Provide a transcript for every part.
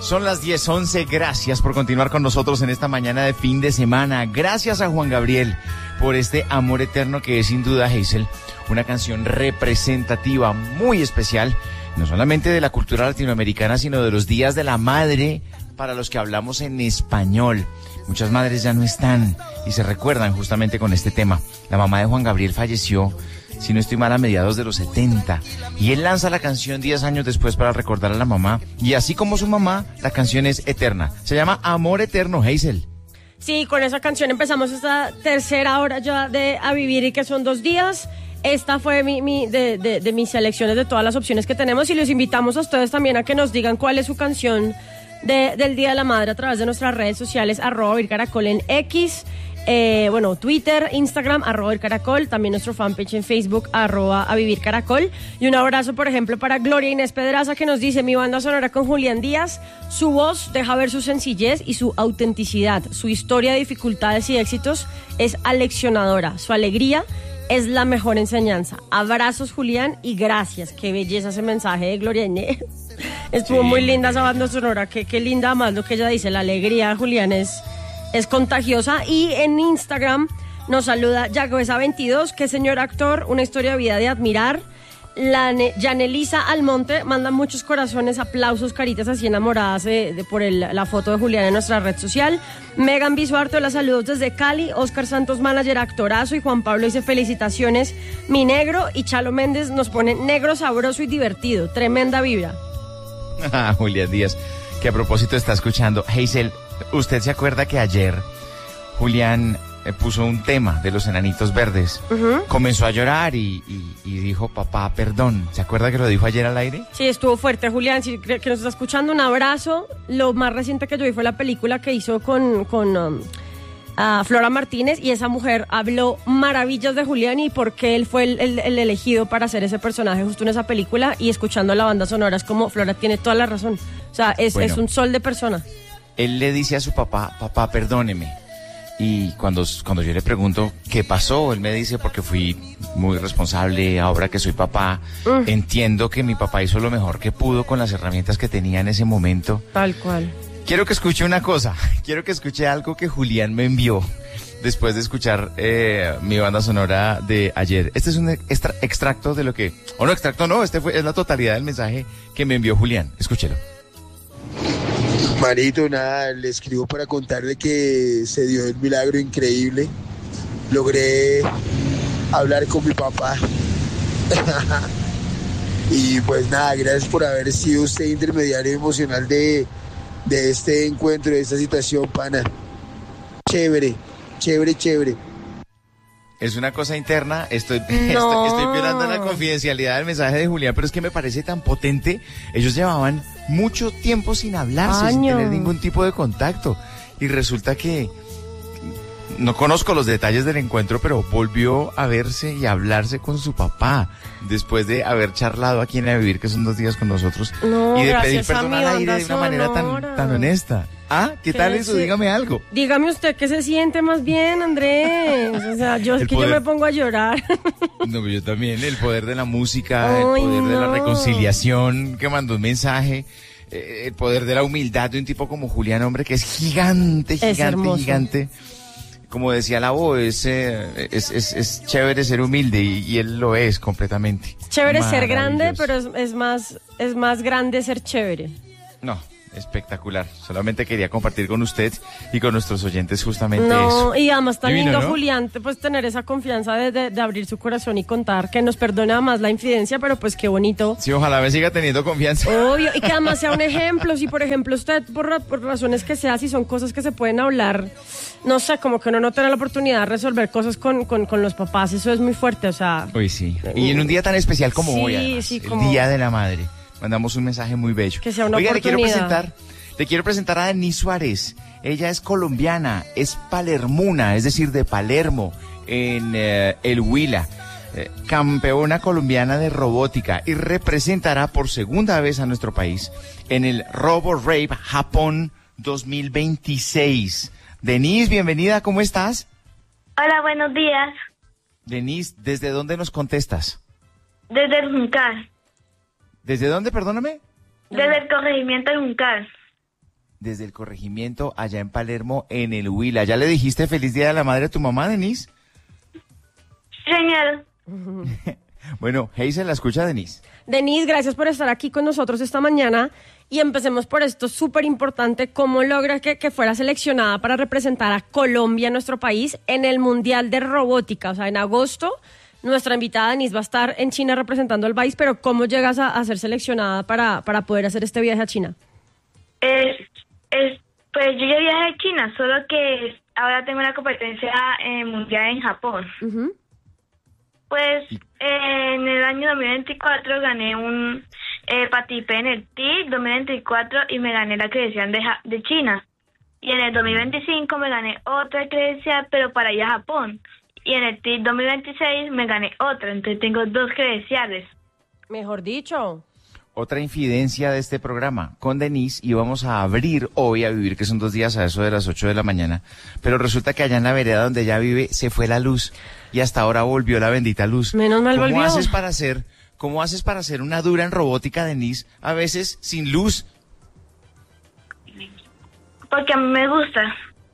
Son las 10:11. Gracias por continuar con nosotros en esta mañana de fin de semana. Gracias a Juan Gabriel por este amor eterno que es sin duda, Hazel, una canción representativa muy especial, no solamente de la cultura latinoamericana, sino de los días de la madre para los que hablamos en español. Muchas madres ya no están y se recuerdan justamente con este tema. La mamá de Juan Gabriel falleció, si no estoy mal, a mediados de los 70. Y él lanza la canción 10 años después para recordar a la mamá. Y así como su mamá, la canción es eterna. Se llama Amor Eterno, Hazel. Sí, con esa canción empezamos esta tercera hora ya de A Vivir, y que son 2 días. Esta fue de mis selecciones de todas las opciones que tenemos, y los invitamos a ustedes también a que nos digan cuál es su canción del Día de la Madre a través de nuestras redes sociales, @vircaracol en X, Twitter, Instagram, @vircaracol, también nuestro fanpage en Facebook, @avivircaracol. Y un abrazo, por ejemplo, para Gloria Inés Pedraza, que nos dice: mi banda sonora con Julián Díaz, su voz deja ver su sencillez y su autenticidad, su historia de dificultades y éxitos es aleccionadora, su alegría es la mejor enseñanza. Abrazos, Julián, y gracias. Qué belleza ese mensaje de Gloria Inés. Estuvo muy linda esa banda sonora. Qué linda, más lo que ella dice. La alegría, Julián, es contagiosa. Y en Instagram nos saluda Yagoesa22, que señor actor, una historia de vida de admirar. Yanelisa Almonte manda muchos corazones, aplausos, caritas así enamoradas por la foto de Julián en nuestra red social. Megan Bisuarte, los saludos desde Cali. Oscar Santos, manager, actorazo. Y Juan Pablo dice: felicitaciones, mi negro. Y Chalo Méndez nos pone: negro, sabroso y divertido, tremenda vibra. Julián Díaz, que a propósito está escuchando. Hazel, ¿usted se acuerda que ayer Julián puso un tema de los Enanitos Verdes? Uh-huh. Comenzó a llorar y dijo: papá, perdón. ¿Se acuerda que lo dijo ayer al aire? Sí, estuvo fuerte, Julián. Si que nos está escuchando, un abrazo. Lo más reciente que yo vi fue la película que hizo con Flora Martínez, y esa mujer habló maravillas de Julián y por qué él fue el elegido para hacer ese personaje justo en esa película. Y escuchando la banda sonora es como: Flora tiene toda la razón. O sea, es un sol de persona. Él le dice a su papá: papá, perdóneme. Y cuando yo le pregunto qué pasó, él me dice: porque fui muy responsable, ahora que soy papá, entiendo que mi papá hizo lo mejor que pudo con las herramientas que tenía en ese momento. Tal cual. Quiero que escuche una cosa, quiero que escuche algo que Julián me envió después de escuchar mi banda sonora de ayer. Este es un extracto de lo que... O no, extracto no, es la totalidad del mensaje que me envió Julián. Escúchelo. Marito, nada, le escribo para contarle que se dio el milagro increíble. Logré hablar con mi papá. Y pues nada, gracias por haber sido usted intermediario emocional de este encuentro, de esta situación, pana. Chévere. Es una cosa interna, estoy violando la confidencialidad del mensaje de Julián, pero es que me parece tan potente. Ellos llevaban mucho tiempo sin hablarse, sin tener ningún tipo de contacto. Y resulta que, no conozco los detalles del encuentro, pero volvió a verse y a hablarse con su papá, después de haber charlado aquí en A Vivir, que son 2 días con nosotros, y de pedir perdón al aire de una manera tan honesta. ¿Qué tal eso? Dígame algo. Dígame usted qué se siente más bien, Andrés. O sea, yo me pongo a llorar. No, yo también. El poder de la música, el poder de la reconciliación, que mandó un mensaje, el poder de la humildad de un tipo como Julián, hombre, que es gigante. Como decía la voz, es chévere ser humilde, y él lo es completamente. Chévere ser grande, pero es más grande ser chévere. No. Espectacular. Solamente quería compartir con usted y con nuestros oyentes justamente eso. Y además tan lindo, ¿no? Julián, pues tener esa confianza de abrir su corazón y contar, que nos perdone más la infidencia, pero pues qué bonito. Sí, ojalá me siga teniendo confianza. Obvio, y que además sea un ejemplo. Si por ejemplo usted, por razones que sea, si son cosas que se pueden hablar, no sé, como que uno no tiene la oportunidad de resolver cosas con los papás, eso es muy fuerte, o sea. Uy, sí. Y en un día tan especial como hoy, además, el Día de la Madre. Mandamos un mensaje muy bello. Que sea una oportunidad. Le quiero presentar a Denise Suárez. Ella es colombiana, es palermuna, es decir, de Palermo, en el Huila. Campeona colombiana de robótica, y representará por segunda vez a nuestro país en el RoboRave Japón 2026. Denise, bienvenida, ¿cómo estás? Hola, buenos días. Denise, ¿desde dónde nos contestas? Desde el Juncal. ¿Desde dónde, perdóname? Desde el corregimiento del Juncal. desde el corregimiento allá en Palermo, en el Huila. ¿Ya le dijiste feliz Día de la Madre a tu mamá, Denise? Señor. Bueno, Hazel, la escucha, Denise. Denise, gracias por estar aquí con nosotros esta mañana y empecemos por esto súper importante. ¿Cómo logra que fuera seleccionada para representar a Colombia, nuestro país, en el Mundial de Robótica? O sea, en agosto nuestra invitada Denise va a estar en China representando al país, pero ¿cómo llegas a ser seleccionada para poder hacer este viaje a China? Pues yo ya viajé a China, solo que ahora tengo una competencia mundial en Japón. Uh-huh. Pues en el año 2024 gané participé en el TIC 2024 y me gané la credencial de China. Y en el 2025 me gané otra credencial, pero para ir a Japón. Y en el TIC 2026 me gané otra, entonces tengo 2 credenciales. Mejor dicho. Otra infidencia de este programa. Con Denise íbamos a abrir hoy a vivir, que son 2 días a eso de las 8 de la mañana, pero resulta que allá en la vereda donde ella vive se fue la luz y hasta ahora volvió la bendita luz. Menos mal volvió. ¿Cómo haces para hacer una dura en robótica, Denise, a veces sin luz? Porque a mí me gusta.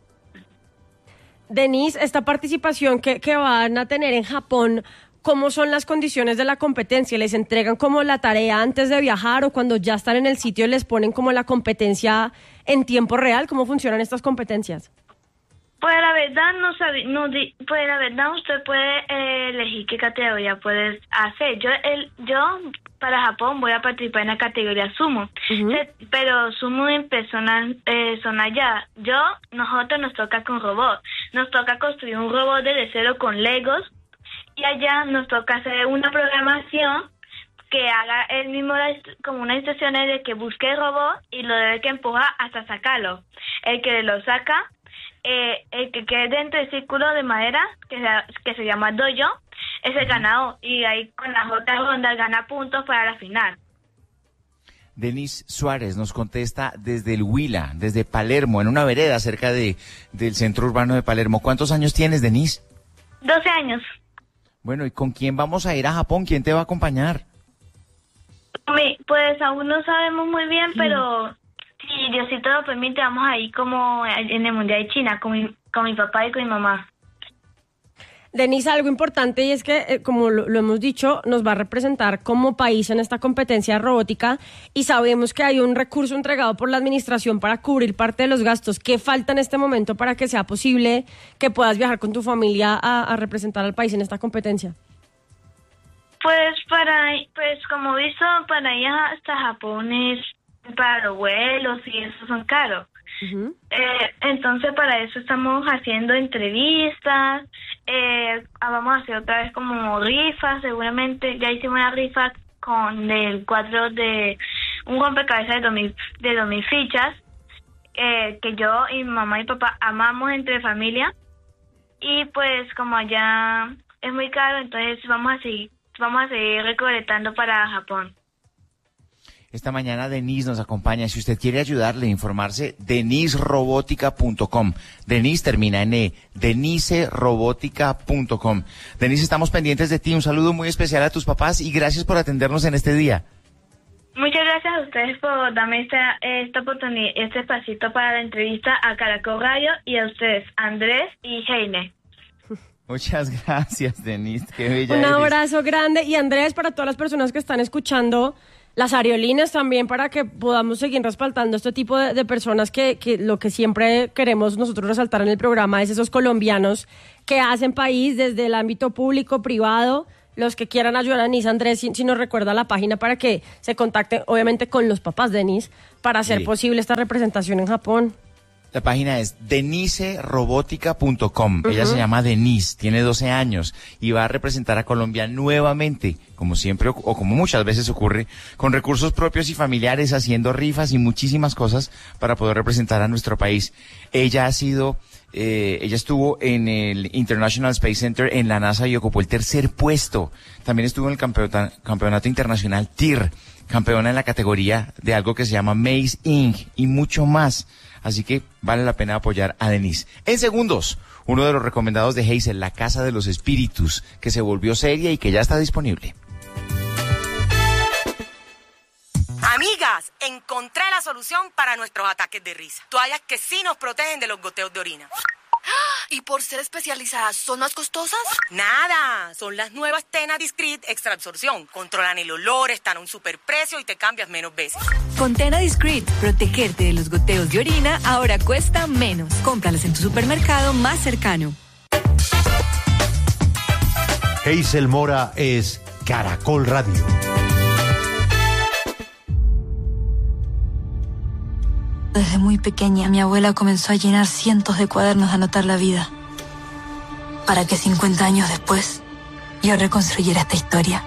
Denise, esta participación que van a tener en Japón, ¿cómo son las condiciones de la competencia? ¿Les entregan como la tarea antes de viajar o cuando ya están en el sitio les ponen como la competencia en tiempo real? ¿Cómo funcionan estas competencias? Pues la verdad pues la verdad usted puede elegir qué categoría puedes hacer. Yo para Japón voy a participar en la categoría sumo, Uh-huh. pero sumo en personas son allá. Nosotros nos toca con robots, nos toca construir un robot desde cero con Legos y allá nos toca hacer una programación que haga él mismo como unas instrucciones de que busque el robot y lo debe que empujar hasta sacarlo. El que lo saca, el que quede dentro del círculo de madera que se llama dojo es el ganador y ahí con las otras rondas gana puntos para la final. Denise Suárez nos contesta desde el Huila, desde Palermo, en una vereda cerca del centro urbano de Palermo. ¿Cuántos años tienes, Denise? 12 años. Bueno, ¿y con quién vamos a ir a Japón? ¿Quién te va a acompañar? Pues aún no sabemos muy bien, pero si Diosito lo permite, vamos a ir como en el Mundial de China con mi papá y con mi mamá. Denise, algo importante y es que, como lo hemos dicho, nos va a representar como país en esta competencia de robótica y sabemos que hay un recurso entregado por la administración para cubrir parte de los gastos. ¿Qué falta en este momento para que sea posible que puedas viajar con tu familia a representar al país en esta competencia? Pues como he visto, para ir hasta Japón para los vuelos y eso son caros. Uh-huh. Entonces para eso estamos haciendo entrevistas, vamos a hacer otra vez como rifas, seguramente ya hicimos una rifa con el cuadro de un rompecabezas de 2000 fichas, que yo y mi mamá y papá amamos entre familia, y pues como allá es muy caro, entonces vamos a seguir recolectando para Japón. Esta mañana Denise nos acompaña. Si usted quiere ayudarle a informarse, deniserobotica.com. Denise termina en E, deniserobotica.com. Denise, estamos pendientes de ti. Un saludo muy especial a tus papás y gracias por atendernos en este día. Muchas gracias a ustedes por darme esta oportunidad, este espacito para la entrevista a Caracol Radio y a ustedes, Andrés y Heine. Muchas gracias, Denise. Qué bella Un eres. abrazo grande. Y Andrés, para todas las personas que están escuchando, las aerolíneas también, para que podamos seguir respaldando este tipo de personas que lo que siempre queremos nosotros resaltar en el programa es esos colombianos que hacen país desde el ámbito público, privado. Los que quieran ayudar a Denise, Andrés, si nos recuerda la página para que se contacten, obviamente, con los papás de Denise para hacer posible esta representación en Japón. La página es deniserobotica.com. Uh-huh. Ella se llama Denise, tiene 12 años y va a representar a Colombia nuevamente, como siempre o como muchas veces ocurre, con recursos propios y familiares, haciendo rifas y muchísimas cosas para poder representar a nuestro país. Ella estuvo en el International Space Center en la NASA y ocupó el 3er puesto. También estuvo en el campeonato internacional TIR, campeona en la categoría de algo que se llama Maze Inc. y mucho más. Así que vale la pena apoyar a Denise. En segundos, uno de los recomendados de Hazel, La Casa de los Espíritus, que se volvió serie y que ya está disponible. Amiga, estás? Encontré la solución para nuestros ataques de risa. Toallas que sí nos protegen de los goteos de orina. ¿Y por ser especializadas, son más costosas? Nada, son las nuevas Tena Discreet Extra Absorción. Controlan el olor, están a un superprecio y te cambias menos veces. Con Tena Discreet, protegerte de los goteos de orina ahora cuesta menos. Cómpralas en tu supermercado más cercano. Hazel Mora es Caracol Radio. Desde muy pequeña, mi abuela comenzó a llenar cientos de cuadernos de anotar la vida, para que 50 años después yo reconstruyera esta historia.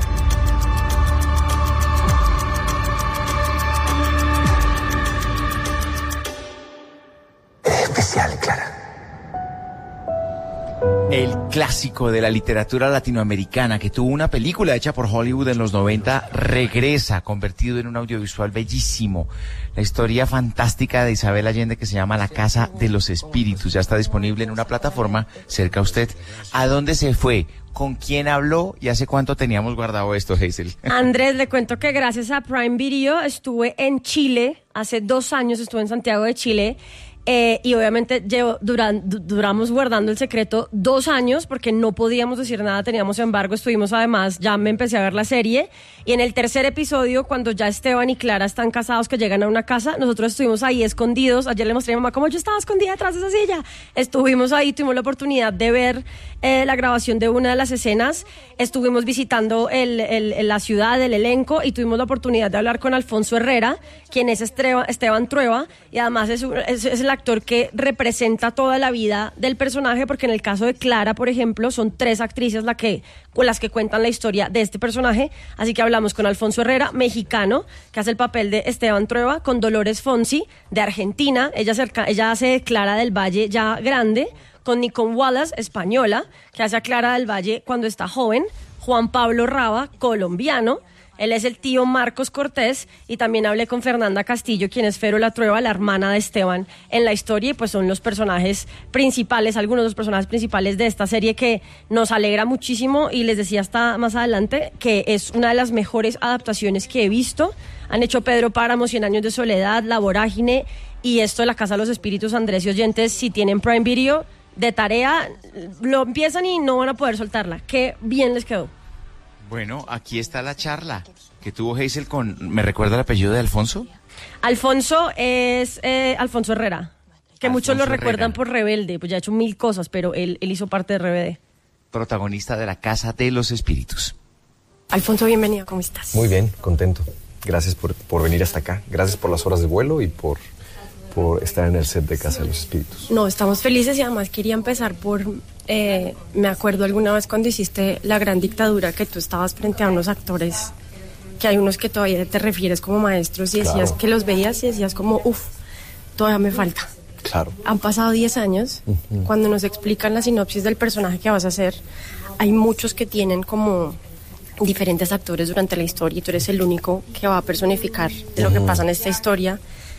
Es especial, Clara. El clásico de la literatura latinoamericana que tuvo una película hecha por Hollywood en los 90 regresa convertido en un audiovisual bellísimo. La historia fantástica de Isabel Allende que se llama La Casa de los Espíritus. Ya está disponible en una plataforma cerca a usted. ¿A dónde se fue? ¿Con quién habló? ¿Y hace cuánto teníamos guardado esto, Hazel? Andrés, le cuento que gracias a Prime Video estuve en Chile. Hace 2 años estuve en Santiago de Chile. Y obviamente duramos guardando el secreto 2 años porque no podíamos decir nada, teníamos embargo, estuvimos además, ya me empecé a ver la serie y en el tercer episodio cuando ya Esteban y Clara están casados que llegan a una casa, nosotros estuvimos ahí escondidos, ayer le mostré a mi mamá cómo yo estaba escondida detrás de esa silla, estuvimos ahí, tuvimos la oportunidad de ver la grabación de una de las escenas, estuvimos visitando la ciudad, el elenco y tuvimos la oportunidad de hablar con Alfonso Herrera, quien es Esteban Trueba y además es el actor que representa toda la vida del personaje, porque en el caso de Clara, por ejemplo, son 3 actrices las que cuentan la historia de este personaje, así que hablamos con Alfonso Herrera, mexicano, que hace el papel de Esteban Trueba, con Dolores Fonsi, de Argentina, ella hace de Clara del Valle ya grande, con Nicole Wallace, española, que hace a Clara del Valle cuando está joven, Juan Pablo Raba, colombiano. Él es el tío Marcos Cortés y también hablé con Fernanda Castillo, quien es Fero La Trueba, la hermana de Esteban en la historia y pues son los personajes principales, algunos de los personajes principales de esta serie que nos alegra muchísimo y les decía hasta más adelante que es una de las mejores adaptaciones que he visto. Han hecho Pedro Páramo, 100 años de soledad, La Vorágine y esto de La Casa de los Espíritus. Andrés y oyentes, si tienen Prime Video, de tarea, lo empiezan y no van a poder soltarla. Qué bien les quedó. Bueno, aquí está la charla que tuvo Hazel con... ¿Me recuerda el apellido de Alfonso? Alfonso es Alfonso Herrera, que muchos lo recuerdan por Rebelde, pues ya ha hecho 1000 cosas, pero él hizo parte de RBD. Protagonista de La Casa de los Espíritus. Alfonso, bienvenido, ¿cómo estás? Muy bien, contento. Gracias por venir hasta acá. Gracias por las horas de vuelo y por estar en el set de Casa de los Espíritus. No, estamos felices y además quería empezar por... me acuerdo alguna vez cuando hiciste La Gran Dictadura que tú estabas frente a unos actores que hay unos que todavía te refieres como maestros y decías que los veías y decías como, todavía me falta. Claro. Han pasado 10 años, cuando nos explican la sinopsis del personaje que vas a hacer, hay muchos que tienen como diferentes actores durante la historia y tú eres el único que va a personificar lo que pasa en esta historia.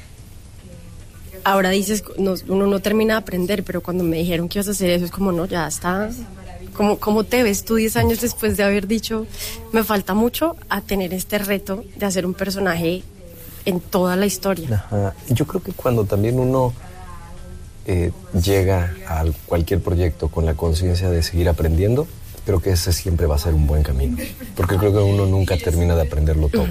Ahora dices, uno no termina de aprender, pero cuando me dijeron que ibas a hacer eso, es como, no, ya está. ¿Cómo te ves tú 10 años después de haber dicho, me falta mucho a tener este reto de hacer un personaje en toda la historia? Ajá. Yo creo que cuando también uno llega a cualquier proyecto con la conciencia de seguir aprendiendo, creo que ese siempre va a ser un buen camino. Porque creo que uno nunca termina de aprenderlo todo.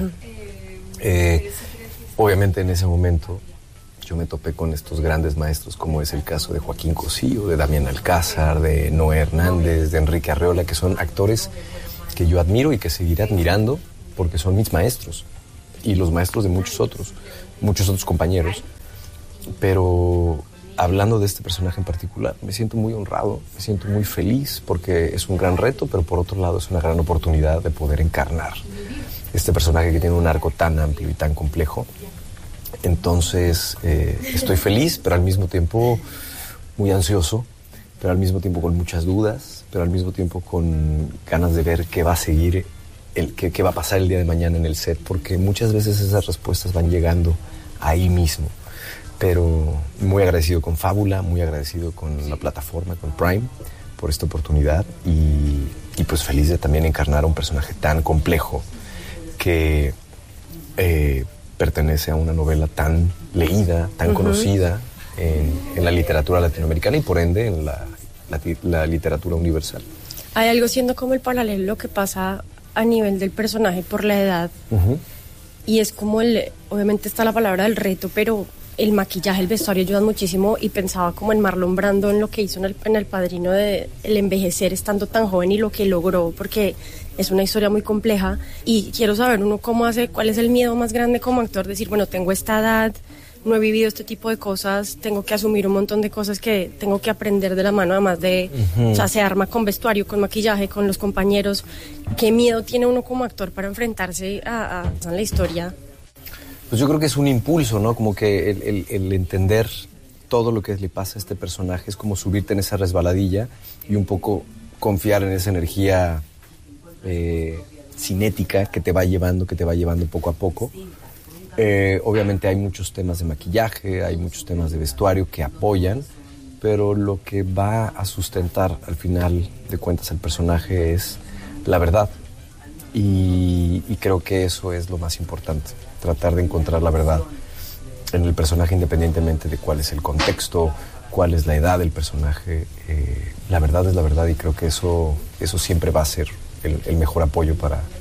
Obviamente en ese momento... yo me topé con estos grandes maestros, como es el caso de Joaquín Cosío, de Damián Alcázar, de Noé Hernández, de Enrique Arreola, que son actores que yo admiro y que seguiré admirando porque son mis maestros y los maestros de muchos otros compañeros. Pero hablando de este personaje en particular, me siento muy honrado, me siento muy feliz porque es un gran reto, pero por otro lado es una gran oportunidad de poder encarnar este personaje que tiene un arco tan amplio y tan complejo. Entonces estoy feliz, pero al mismo tiempo muy ansioso, pero al mismo tiempo con muchas dudas, pero al mismo tiempo con ganas de ver qué va a seguir, qué va a pasar el día de mañana en el set, porque muchas veces esas respuestas van llegando ahí mismo. Pero muy agradecido con Fábula, muy agradecido con la plataforma, con Prime, por esta oportunidad y pues feliz de también encarnar a un personaje tan complejo que... pertenece a una novela tan leída, tan conocida en la literatura latinoamericana y por ende en la literatura universal. Hay algo siendo como el paralelo lo que pasa a nivel del personaje por la edad. Y es como obviamente está la palabra del reto, pero el maquillaje, el vestuario ayudan muchísimo, y pensaba como en Marlon Brando, en lo que hizo en El Padrino, de el envejecer estando tan joven y lo que logró, porque es una historia muy compleja. Y quiero saber uno cómo hace, cuál es el miedo más grande como actor, decir, bueno, tengo esta edad, no he vivido este tipo de cosas, tengo que asumir un montón de cosas que tengo que aprender de la mano, además de, o sea, se arma con vestuario, con maquillaje, con los compañeros. ¿Qué miedo tiene uno como actor para enfrentarse a la historia? Pues yo creo que es un impulso, ¿no? Como que el entender todo lo que le pasa a este personaje es como subirte en esa resbaladilla y un poco confiar en esa energía cinética que te va llevando poco a poco. Obviamente hay muchos temas de maquillaje, hay muchos temas de vestuario que apoyan, pero lo que va a sustentar al final de cuentas el personaje es la verdad. Y creo que eso es lo más importante, tratar de encontrar la verdad en el personaje independientemente de cuál es el contexto, cuál es la edad del personaje. La verdad es la verdad y creo que eso siempre va a ser el mejor apoyo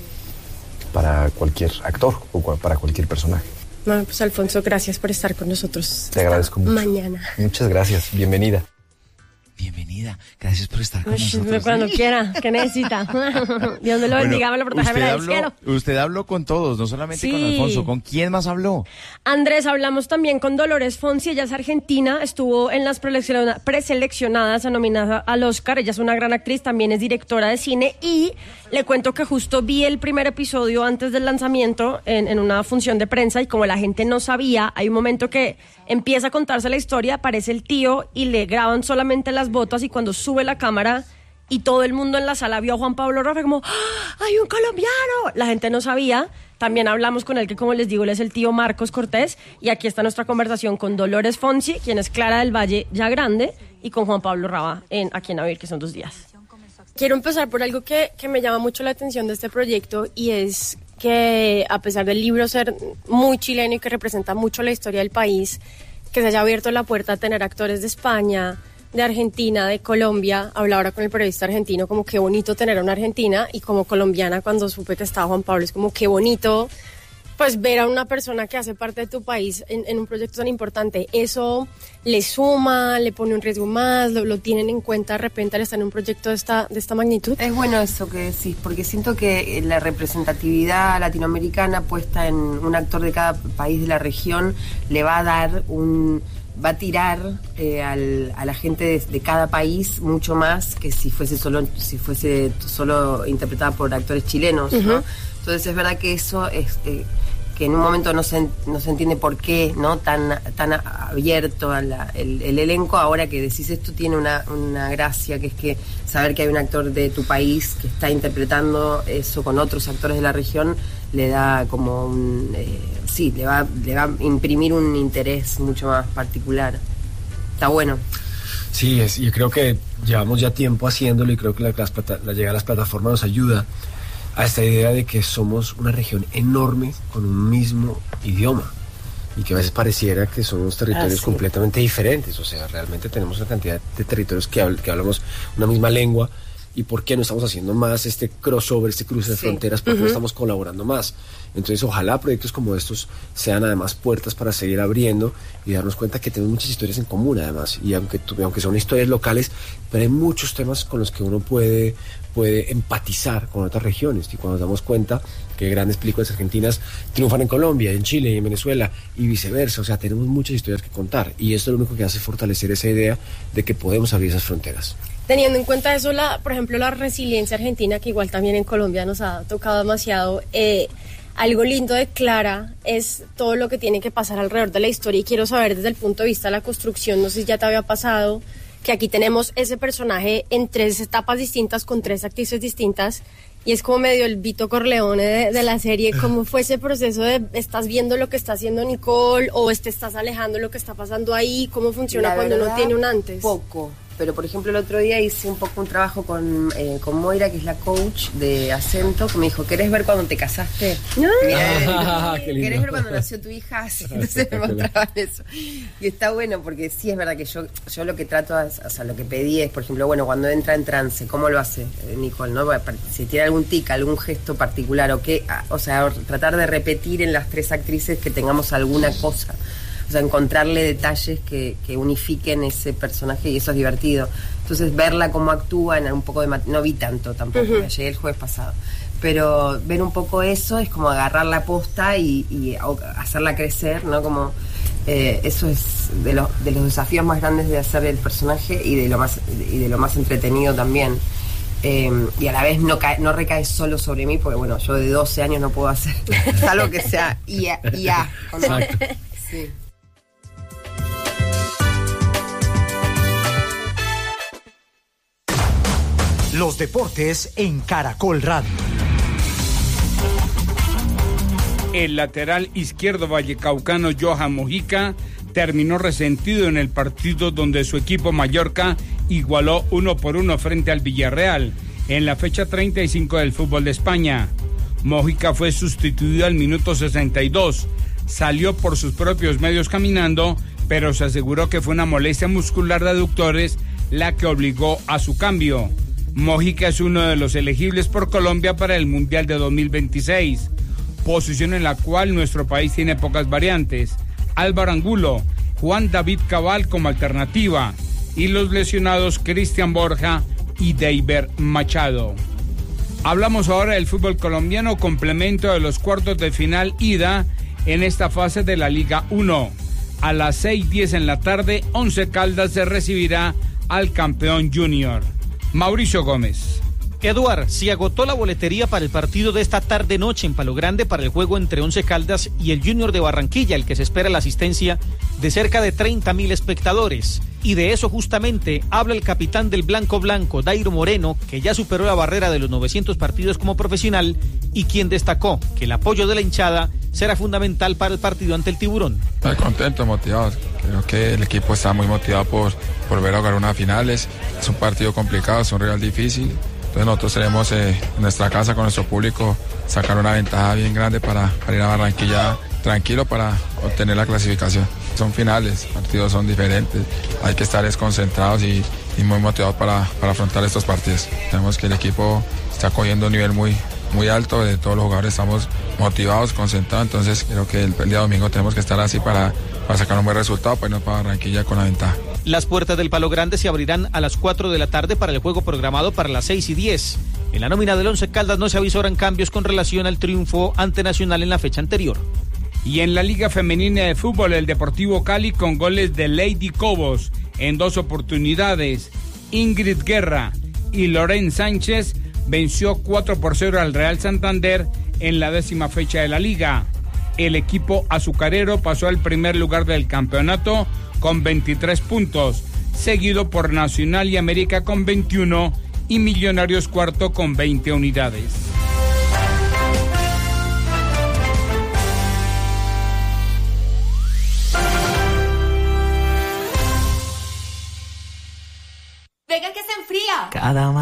para cualquier actor o para cualquier personaje. Bueno, pues Alfonso, gracias por estar con nosotros. Te agradezco mucho. Mañana. Muchas gracias, bienvenida. Bienvenida, gracias por estar con nosotros. Cuando quiera, que necesita. Dios me lo bendiga, me lo proteja, me la del cielo. Usted habló con todos, no solamente con Alfonso. ¿Con quién más habló? Andrés, hablamos también con Dolores Fonsi. Ella es argentina, estuvo en las preseleccionadas a nominada al Oscar. Ella es una gran actriz, también es directora de cine, y le cuento que justo vi el primer episodio antes del lanzamiento en una función de prensa, y como la gente no sabía, hay un momento que empieza a contarse la historia, aparece el tío y le graban solamente las botas, y cuando sube la cámara y todo el mundo en la sala vio a Juan Pablo Rafa como ¡ah, hay un colombiano! La gente no sabía. También hablamos con él, que como les digo, él es el tío Marcos Cortés, y aquí está nuestra conversación con Dolores Fonsi, quien es Clara del Valle ya grande, y con Juan Pablo Rafa aquí en Avir, que son 2 días. Quiero empezar por algo que me llama mucho la atención de este proyecto, y es que a pesar del libro ser muy chileno y que representa mucho la historia del país, que se haya abierto la puerta a tener actores de España, de Argentina, de Colombia. Hablaba ahora con el periodista argentino como qué bonito tener a una argentina, y como colombiana cuando supe que estaba Juan Pablo es como qué bonito pues ver a una persona que hace parte de tu país en un proyecto tan importante. ¿Eso le suma, le pone un riesgo más, lo tienen en cuenta de repente al estar en un proyecto de esta magnitud? Es bueno eso que decís, porque siento que la representatividad latinoamericana puesta en un actor de cada país de la región le va a dar va a tirar a la gente de cada país mucho más que si fuese solo interpretada por actores chilenos, ¿no? Entonces es verdad que eso es que en un momento no se entiende por qué, ¿no? tan abierto el elenco. Ahora que decís esto tiene una gracia, que es que saber que hay un actor de tu país que está interpretando eso con otros actores de la región le da como le va a imprimir un interés mucho más particular. Está bueno. Sí, yo creo que llevamos ya tiempo haciéndolo, y creo que la llegada a las plataformas nos ayuda a esta idea de que somos una región enorme con un mismo idioma, y que a veces pareciera que somos territorios completamente diferentes. O sea, realmente tenemos una cantidad de territorios que hablamos una misma lengua. ¿Y por qué no estamos haciendo más este crossover, este cruce de fronteras? ¿Por qué no estamos colaborando más? Entonces, ojalá proyectos como estos sean además puertas para seguir abriendo y darnos cuenta que tenemos muchas historias en común, además. Y aunque son historias locales, pero hay muchos temas con los que uno puede empatizar con otras regiones. Y cuando nos damos cuenta que grandes películas argentinas triunfan en Colombia, en Chile y en Venezuela, y viceversa. O sea, tenemos muchas historias que contar. Y esto es lo único que hace fortalecer esa idea de que podemos abrir esas fronteras. Teniendo en cuenta eso, por ejemplo, la resiliencia argentina, que igual también en Colombia nos ha tocado demasiado, algo lindo de Clara es todo lo que tiene que pasar alrededor de la historia, y quiero saber desde el punto de vista de la construcción, no sé si ya te había pasado, que aquí tenemos ese personaje en 3 etapas distintas, con 3 actrices distintas, y es como medio el Vito Corleone de la serie. ¿Cómo fue ese proceso de estás viendo lo que está haciendo Nicole o te estás alejando de lo que está pasando ahí? ¿Cómo funciona cuando uno tiene un antes? Poco, Pero, por ejemplo, el otro día hice un poco un trabajo con Moira, que es la coach de acento, que me dijo, ¿querés ver cuando te casaste? ¿Querés ver cuando nació tu hija? Sí, entonces me mostraban eso. Y está bueno, porque sí es verdad que yo lo que trato, o sea, lo que pedí es, por ejemplo, bueno, cuando entra en trance, ¿cómo lo hace Nicole? ¿No? Si tiene algún tic, algún gesto particular, o sea, tratar de repetir en las 3 actrices que tengamos alguna cosa. O sea, encontrarle detalles que unifiquen ese personaje, y eso es divertido. Entonces, verla cómo actúa en un poco de... No vi tanto tampoco, llegué el jueves pasado. Pero ver un poco eso es como agarrar la posta y hacerla crecer, ¿no? Como eso es de los desafíos más grandes de hacer el personaje y de lo más entretenido también. Y a la vez no recae solo sobre mí, porque bueno, yo de 12 años no puedo hacer algo que sea IA. Exacto. Sí. Los deportes en Caracol Radio. El lateral izquierdo vallecaucano Johan Mojica terminó resentido en el partido donde su equipo Mallorca igualó 1-1 frente al Villarreal en la fecha 35 del fútbol de España. Mojica fue sustituido al minuto 62, salió por sus propios medios caminando, pero se aseguró que fue una molestia muscular de aductores la que obligó a su cambio. Mojica es uno de los elegibles por Colombia para el Mundial de 2026, posición en la cual nuestro país tiene pocas variantes. Álvaro Angulo, Juan David Cabal como alternativa y los lesionados Cristian Borja y Deiber Machado. Hablamos ahora del fútbol colombiano, complemento de los cuartos de final ida en esta fase de la Liga 1. A las 6:10 en la tarde, Once Caldas se recibirá al campeón Junior. Mauricio Gómez. Eduard, se agotó la boletería para el partido de esta tarde-noche en Palo Grande para el juego entre Once Caldas y el Junior de Barranquilla, el que se espera la asistencia de cerca de 30.000 espectadores. Y de eso justamente habla el capitán del Blanco Blanco, Dairo Moreno, que ya superó la barrera de los 900 partidos como profesional y quien destacó que el apoyo de la hinchada será fundamental para el partido ante el Tiburón. Estoy contento, motivado. Creo que el equipo está muy motivado por volver a jugar unas finales. Es un partido complicado, es un rival difícil. Entonces nosotros tenemos en nuestra casa con nuestro público sacar una ventaja bien grande para ir a Barranquilla tranquilo para obtener la clasificación. Son finales, partidos son diferentes, hay que estar desconcentrados y muy motivados para afrontar estos partidos. Tenemos que el equipo está cogiendo un nivel muy alto, de todos los jugadores estamos motivados, concentrados, entonces creo que el día domingo tenemos que estar así para sacar un buen resultado, para irnos para Barranquilla con la ventaja. Las puertas del Palo Grande se abrirán a las 4 de la tarde para el juego programado para las 6:10. En la nómina del Once Caldas no se avisoran cambios con relación al triunfo ante Nacional en la fecha anterior. Y en la Liga Femenina de Fútbol, el Deportivo Cali con goles de Lady Cobos en 2 oportunidades. Ingrid Guerra y Loren Sánchez venció 4-0 al Real Santander en la 10ª fecha de la Liga. El equipo azucarero pasó al primer lugar del campeonato con 23 puntos, seguido por Nacional y América con 21 y Millonarios cuarto con 20 unidades. Venga que se enfría. Cada